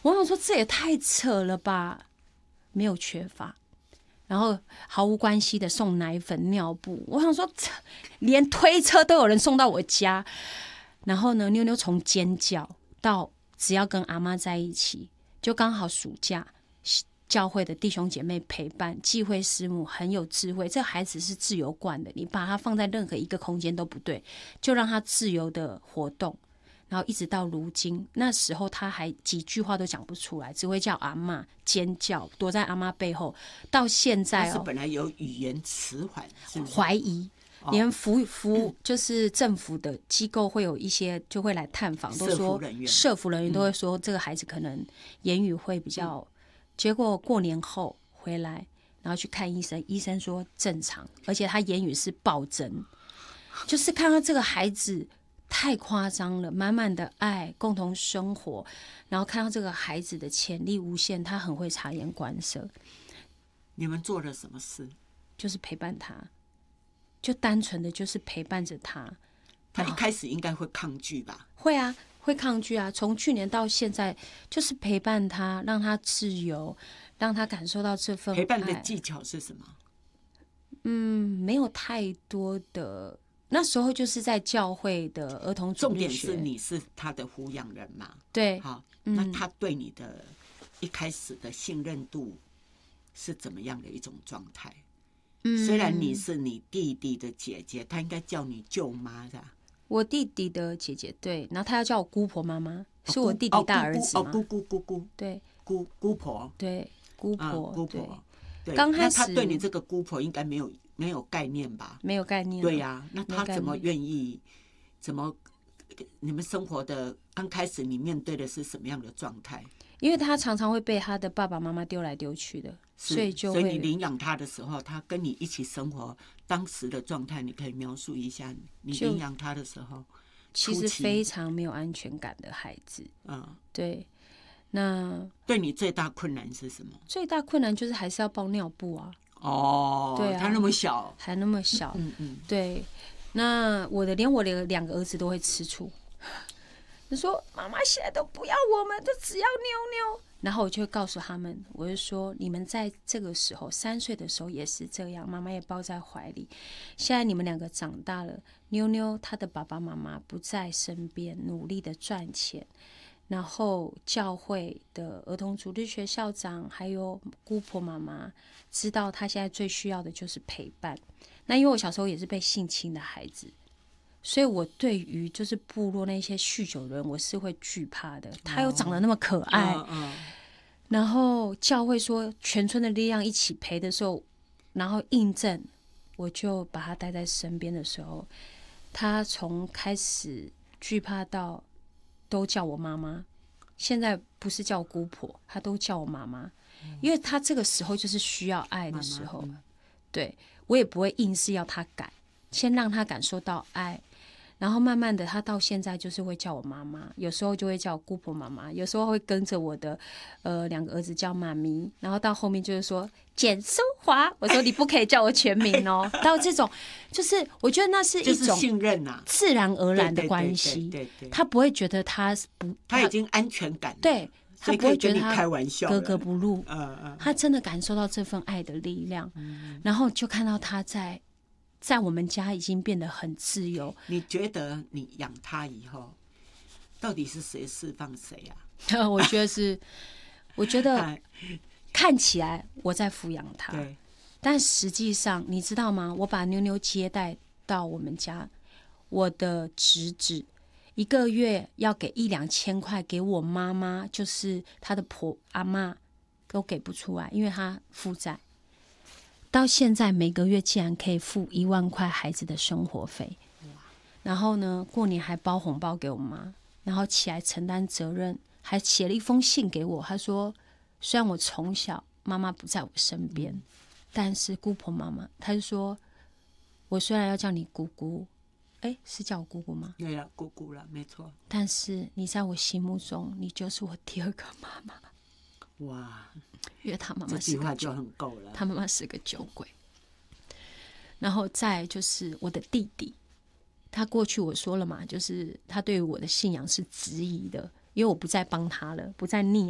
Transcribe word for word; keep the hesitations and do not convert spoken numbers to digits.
我想说这也太扯了吧，没有缺乏，然后毫无关系的送奶粉、尿布，我想说连推车都有人送到我家。然后呢，妞妞从尖叫到只要跟阿嬷在一起，就刚好暑假。教会的弟兄姐妹陪伴，忌讳师母很有智慧。这孩子是自由惯的，你把他放在任何一个空间都不对，就让他自由的活动。然后一直到如今，那时候他还几句话都讲不出来，只会叫阿嬷，尖叫，躲在阿嬷背后。到现在、哦、 他是本来有语言迟缓， 怀疑。连服服就是政府的机构会有一些就会来探访，都说社服人员都会说这个孩子可能言语会比较。嗯，结果过年后回来，然后去看医生，医生说正常，而且他言语是暴增，就是看到这个孩子太夸张了，满满的爱，共同生活，然后看到这个孩子的潜力无限，他很会察言观色。 你们做了什么事？ 就是陪伴他，就单纯的就是陪伴着他。 他一开始应该会抗拒吧？ 会啊。会抗拒啊！从去年到现在，就是陪伴他，让他自由，让他感受到这份爱。 陪伴的技巧是什么？ 嗯，没有太多的。那时候就是在教会的儿童主日学。重点是你是他的抚养人嘛？ 对。 好，嗯，那他对你的一开始的信任度是怎么样的一种状态？嗯，虽然你是你弟弟的姐姐，他应该叫你舅妈的。 我弟弟的姐姐，对，然后他要叫我姑婆妈妈，是我弟弟大儿子嘛？ 哦，姑姑姑姑， 对， 姑姑婆， 对，姑婆， 嗯、姑婆，对。 刚开始他对你这个姑婆应该没有没有概念吧？ 没有概念。 对呀、啊，那他怎么愿意？怎么你们生活的刚开始，你面对的是什么样的状态？ 因为他常常会被他的爸爸妈妈丢来丢去的，所以就会。 所以你领养他的时候，他跟你一起生活，当时的状态，你可以描述一下。你领养他的时候， 其实非常没有安全感的孩子。嗯，对。那对你最大困难是什么？ 最大困难就是还是要包尿布啊。 哦，对啊，他那么小， 还那么小。 嗯嗯， 对。那我的连我的两个儿子都会吃醋。你说妈妈现在都不要我们，都只要妞妞。然后我就会告诉他们，我就说你们在这个时候三岁的时候也是这样，妈妈也抱在怀里。现在你们两个长大了，妞妞她的爸爸妈妈不在身边，努力的赚钱。然后教会的儿童主日学校长还有姑婆妈妈知道她现在最需要的就是陪伴。那因为我小时候也是被性侵的孩子。所以我对于就是部落那些酗酒人，我是会惧怕的。他又长得那么可爱，哦嗯嗯、然后教会说全村的力量一起陪的时候，然后印证，我就把他带在身边的时候，他从开始惧怕到都叫我妈妈，现在不是叫姑婆，他都叫我妈妈，嗯、因为他这个时候就是需要爱的时候，妈妈嗯、对我也不会硬是要他改，先让他感受到爱。然后慢慢的，他到现在就是会叫我妈妈，有时候就会叫我姑婆妈妈，有时候会跟着我的呃两个儿子叫妈咪，然后到后面就是说简淑华，我说你不可以叫我全名哦。到这种，就是我觉得那是一种信任啊， 自然而然的关系，他不会觉得他不， 他已经安全感， 对他不会觉得他格格不入， 嗯嗯， 他真的感受到这份爱的力量，嗯、然后就看到他在。在我们家已经变得很自由。 你觉得你养他以后，到底是谁释放谁啊？我觉得是，我觉得看起来我在抚养他，但实际上你知道吗？我把妞妞接待到我们家，我的侄子一个月要给一两千块给我妈妈，就是她的婆阿嬷都给不出来，因为她负债。到现在每个月竟然可以付一万块孩子的生活费，然后呢，过年还包红包给我妈，然后起来承担责任，还写了一封信给我。他说，虽然我从小妈妈不在我身边，但是姑婆妈妈，他就说，我虽然要叫你姑姑，哎，是叫我姑姑吗？ 对了，姑姑了，没错。 但是你在我心目中，你就是我第二个妈妈。 哇！ 因为他妈妈这句话就很够了。 他妈妈是个酒鬼，然后再就是我的弟弟，他过去我说了嘛，就是他对于我的信仰是质疑的，因为我不再帮他了，不再溺